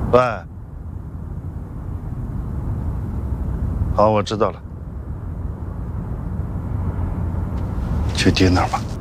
喂，好，我知道了，去爹那儿吧。